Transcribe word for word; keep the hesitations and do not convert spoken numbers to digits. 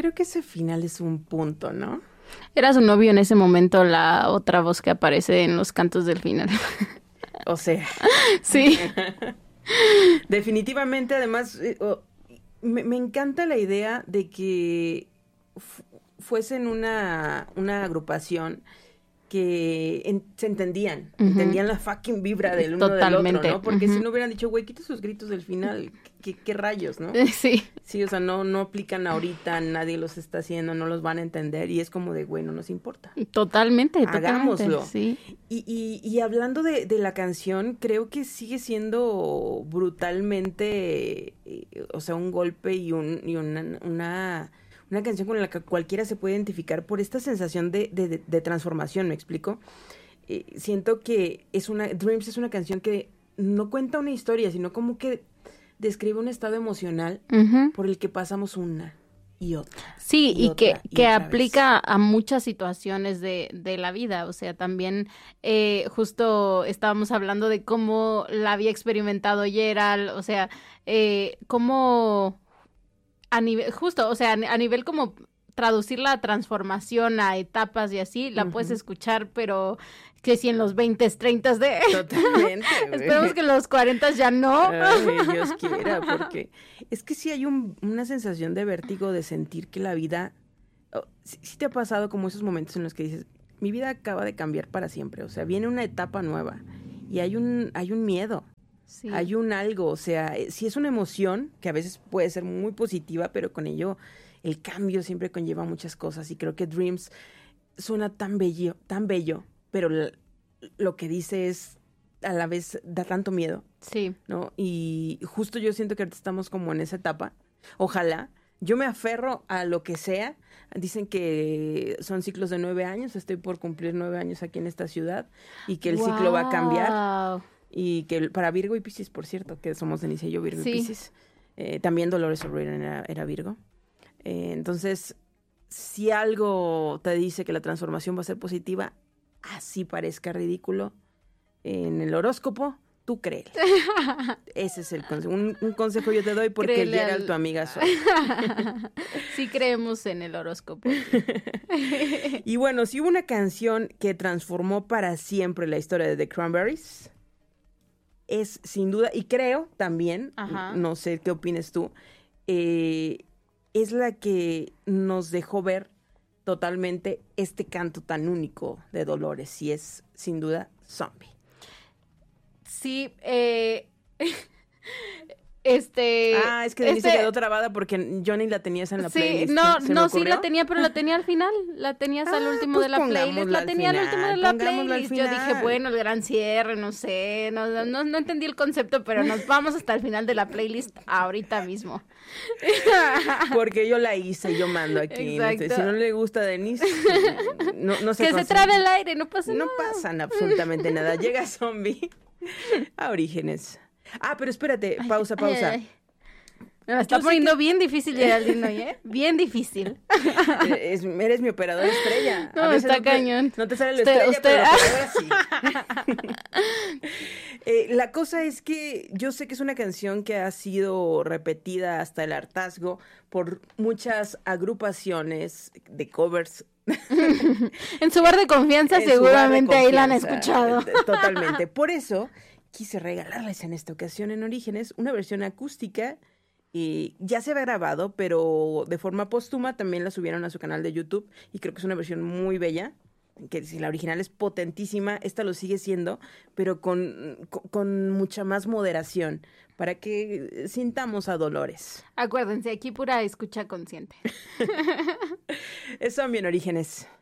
creo que ese final es un punto, ¿no? Era su novio en ese momento, la otra voz que aparece en los cantos del final. O sea. Sí. Definitivamente, además, eh, oh, me, me encanta la idea de que fu- fuesen una, una agrupación que en- se entendían, Ujú. entendían la fucking vibra del uno Totalmente. del otro, ¿no? Porque Ujú. si no hubieran dicho, güey, quita sus gritos del final, ¿qué, qué rayos, no? Sí. Sí, o sea, no, no aplican ahorita, nadie los está haciendo, no los van a entender, y es como de, güey, no nos importa. Totalmente, totalmente. Hagámoslo. Sí. Y, y, y hablando de, de la canción, creo que sigue siendo brutalmente, eh, o sea, un golpe y, un, y una, una, una canción con la que cualquiera se puede identificar por esta sensación de, de, de, de transformación, ¿me explico? Eh, siento que es una, Dreams es una canción que no cuenta una historia, sino como que describe un estado emocional Ujú. por el que pasamos una y otra. Sí, y, otra, que, y que otra aplica vez. a muchas situaciones de, de la vida. O sea, también eh, justo estábamos hablando de cómo la había experimentado Gerald, o sea, eh, cómo a nivel, justo, o sea, a nivel como traducir la transformación a etapas y así, la puedes Ujú. escuchar, pero que si en los veinte, treinta de... Totalmente, güey. Esperemos que en los cuarenta ya no. Ay, Dios quiera, porque es que sí hay un, una sensación de vértigo de sentir que la vida, oh, sí, sí te ha pasado como esos momentos en los que dices, mi vida acaba de cambiar para siempre, o sea, viene una etapa nueva y hay un, hay un miedo, Sí. hay un algo, o sea, eh, sí es una emoción que a veces puede ser muy positiva, pero con ello el cambio siempre conlleva muchas cosas y creo que Dreams suena tan bello, tan bello, pero l- lo que dice es a la vez da tanto miedo, Sí. ¿no? Y justo yo siento que ahorita estamos como en esa etapa. Ojalá. Yo me aferro a lo que sea. Dicen que son ciclos de nueve años. Estoy por cumplir nueve años aquí en esta ciudad y que el ciclo va a cambiar. Guau. Y que el- para Virgo y Piscis, por cierto, que somos Denise y yo, Virgo Sí. y Piscis. Eh, también Dolores O'Riordan era, era Virgo. Eh, entonces, si algo te dice que la transformación va a ser positiva, así parezca ridículo en el horóscopo, tú créele. Ese es el consejo. Un, un consejo yo te doy porque Créele Gerald, al- tu amiga, soy. Sí creemos en el horóscopo. Y bueno, si hubo una canción que transformó para siempre la historia de The Cranberries, es sin duda, y creo también, Ajá. no sé qué opines tú, eh, es la que nos dejó ver totalmente este canto tan único de Dolores, y es sin duda Zombie. Sí, eh... Este... Ah, es que Denise este- quedó trabada porque Johnny la tenías en la Sí, playlist. no, ¿Se me no, sí ocurrió? la tenía, pero la tenía al final. La tenía hasta el Ah, último pues de la playlist. pongámosla La al tenía al final, último de la pongámosla al playlist. Yo dije, final. bueno, el gran cierre, no sé. No, no, no, no entendí el concepto, pero nos vamos hasta el final de la playlist ahorita mismo. Porque yo la hice y yo mando aquí. Exacto. Este, si no le gusta a Denise, no, no se Que se consigue. trabe el aire, no pasa No nada. pasa absolutamente nada. Llega Zombie a Orígenes. Ah, pero espérate, pausa, pausa. Ay, ay. Me la está Yo sé poniendo bien difícil, Geraldine, hoy, ¿eh? Bien difícil. Eh, es- eres mi operador estrella. No, A veces está no te- cañón. no te sale lo Usted- estrella, usted- pero lo operador sí. Eh, la cosa es que yo sé que es una canción que ha sido repetida hasta el hartazgo por muchas agrupaciones de covers. En su bar de confianza En su bar de seguramente ahí la han confianza. escuchado. Eh, Totalmente. Por eso quise regalarles en esta ocasión en Orígenes una versión acústica. Y ya se había grabado, pero de forma póstuma también la subieron a su canal de YouTube. Y creo que es una versión muy bella. Que si la original es potentísima, esta lo sigue siendo, pero con, con, con mucha más moderación, para que sintamos a Dolores. Acuérdense, aquí pura escucha consciente. Eso también Orígenes.